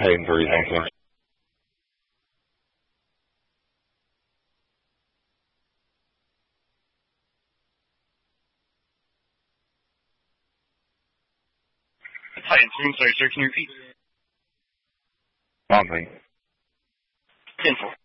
Hayden for reason. Hi, sorry, sir, can you repeat? Something. 10-4.